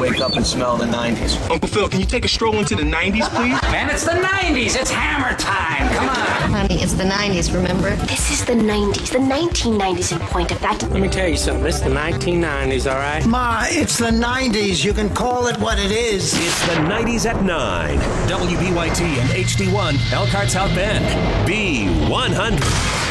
wake up and smell the 90s. Uncle Phil, can you take a stroll into the 90s, please? Man, it's the 90s. It's hammer time. Come on. Honey, it's the 90s, remember? This is the 90s, the 1990s in point of fact. Let me tell you something. It's the 1990s, all right? Ma, it's the 90s. You can call it what it is. It's the 90s at 9. WBYT and HD1, Elkhart South Bend. B100.